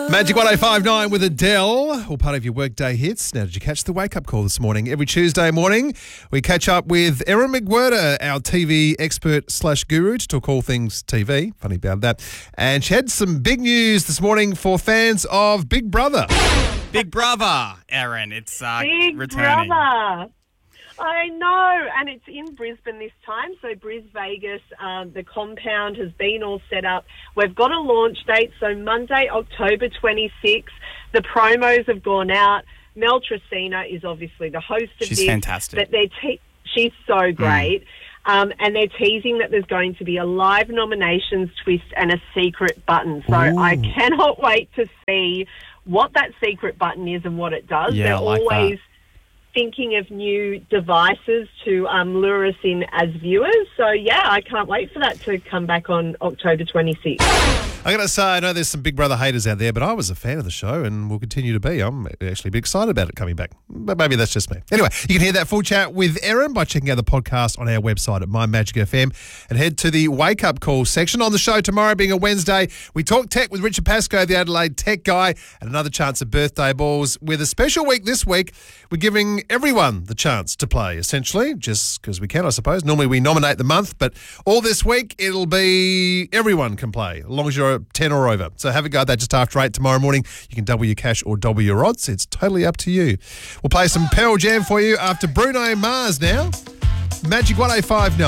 Magic 1059 with Adele, all part of your workday hits. Now, did you catch the wake-up call this morning? Every Tuesday morning, we catch up with Erin McWhirter, our TV expert / guru, to talk all things TV. Funny about that. And she had some big news this morning for fans of Big Brother. Big Brother, Erin. It's Big returning. Brother. I know, and it's in Brisbane this time. So Bris Vegas, the compound has been all set up. We've got a launch date, so Monday, October 26th. The promos have gone out. Mel Tracina is obviously the host of this. She's fantastic. But she's so great. And they're teasing that there's going to be a live nominations twist and a secret button. So I cannot wait to see what that secret button is and what it does. Yeah, They're I like always thinking of new devices to lure us in as viewers. So, yeah, I can't wait for that to come back on October 26th. I'm going to say, I know there's some Big Brother haters out there, but I was a fan of the show and will continue to be. I'm actually a bit excited about it coming back, but maybe that's just me. Anyway, you can hear that full chat with Erin by checking out the podcast on our website at My Magic FM and head to the Wake Up Call section. On the show tomorrow, being a Wednesday, we talk tech with Richard Pascoe, the Adelaide tech guy, and another chance at birthday balls. With a special week this week, we're giving everyone the chance to play, essentially, just because we can, I suppose. Normally we nominate the month, but all this week it'll be everyone can play, as long as you're 10 or over. So have a go at that just after 8 tomorrow morning. You can double your cash or double your odds. It's totally up to you. We'll play some Pearl Jam for you after Bruno Mars now. Magic 1059.